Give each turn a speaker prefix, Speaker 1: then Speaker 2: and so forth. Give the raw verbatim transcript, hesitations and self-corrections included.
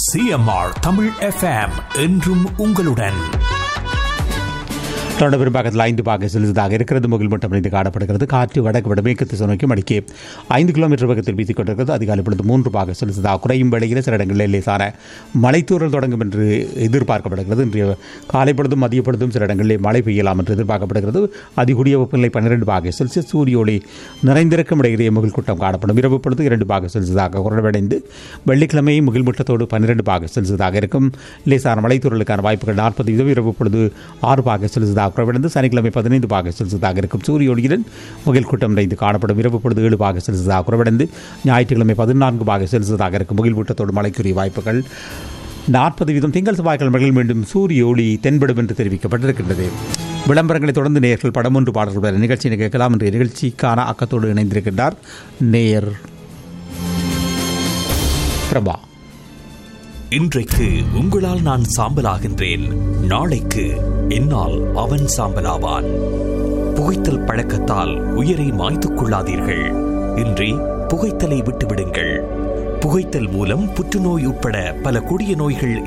Speaker 1: CMR Tamil FM என்றும் உங்களுடன்.
Speaker 2: தொடர்ந்து பெரும்பாகத்தில் ஐந்து பாகை செலுத்ததாக இருக்கிறது. முகில் மட்டம் இணைந்து காணப்படுகிறது. காற்று வடக்கு வடமேற்கு திசை நோக்கி மணிக்கு ஐந்து கிலோமீட்டர் வேகத்தில் வீசிக் கொண்டிருக்கிறது. அதிகாலை பொழுது மூன்று பாகை செலுத்ததாக குறையும் வேளையில் சில இடங்களில் லேசான மழைத்தூரல் தொடங்கும் என்று எதிர்பார்க்கப்படுகிறது. இன்றைய காலை பொழுதும் மதிய பொழுதும் சில இடங்களில் மழை பெய்யலாம் என்று எதிர்பார்க்கப்படுகிறது. அதிகூடிய வெப்பநிலை பன்னிரண்டு பாகை செல்சியஸ். சூரிய ஒளி நிறைந்திருக்கும் இடையிலேயே முகில் கூட்டம் காணப்படும். இரவு பொழுது இரண்டு பாகை செல்சியஸாக குறைவடைந்து வெள்ளிக்கிழமை முகில் முட்டத்தோடு பன்னிரண்டு பாகை செல்சியஸாக இருக்கும். லேசான மழைத்தூரலுக்கான வாய்ப்புகள் நாற்பது வீதம். இரவு பொழுது ஆறு பாகை செல்சியஸாக குறைவடைந்து சனிக்கிழமை பதினைந்து பாகை செல்சியஸாக இருக்கும். சூரிய ஒளியுடன் முகில் கூட்டம் நிறைந்து காணப்படும். இரவு பொழுது ஏழு பாகை செல்சியஸாக குறைவடைந்து ஞாயிற்றுக்கிழமை பதினான்கு பாகை செல்சியஸாக இருக்கும். முகில் கூட்டத்தோடு மழைக்குரிய வாய்ப்புகள் நாற்பது வீதம். திங்கள் செவ்வாய்க்கிழமைகள் மீண்டும் சூரிய ஒளி தென்படும் என்று தெரிவிக்கப்பட்டிருக்கின்றது. விளம்பரங்களை தொடர்ந்து நேயர்கள் படம் ஒன்று பாடல்கள் நிகழ்ச்சியை கேட்கலாம். என்ற நிகழ்ச்சிக்கான அக்கத்தோடு இணைந்திருக்கின்றார் நேயர் பிரபா.
Speaker 1: இன்றைக்கு உங்களால் நான் சாம்பலாகின்றேன், நாளைக்கு என்னால் அவன் சாம்பலாவான். புகைத்தல் பழக்கத்தால் உயிரை மாய்த்துக் கொள்ளாதீர்கள். இன்றி புகைத்தலை விட்டுவிடுங்கள். புகைத்தல் மூலம் புற்றுநோய் உட்பட பல கொடிய நோய்கள்